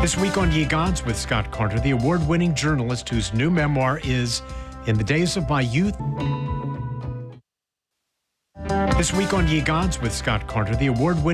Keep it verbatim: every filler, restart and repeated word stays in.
This week on Ye Gods with Scott Carter, the award-winning journalist whose new memoir is In the Days of My Youth. This week on Ye Gods with Scott Carter, the award-winning